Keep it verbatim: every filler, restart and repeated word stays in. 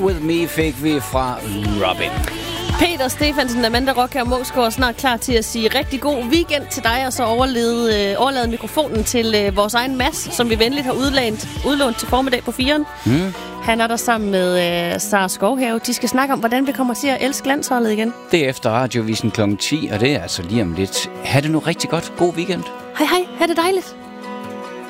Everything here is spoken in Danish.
With Me fik vi fra Robin. Peter Stefansen, Amanda Rocker og Måsgaard er snart klar til at sige rigtig god weekend til dig, og så overlede, øh, overlade mikrofonen til øh, vores egen Mads, som vi venligt har udlånt, udlånt til formiddag på firen. Mm. Han er der sammen med øh, Sara Skovhave. De skal snakke om, hvordan vi kommer til at elske landsholdet igen. Det er efter Radiovisen klokken ti, og det er altså lige om lidt. Ha' det nu rigtig godt. God weekend. Hej hej, ha' det dejligt.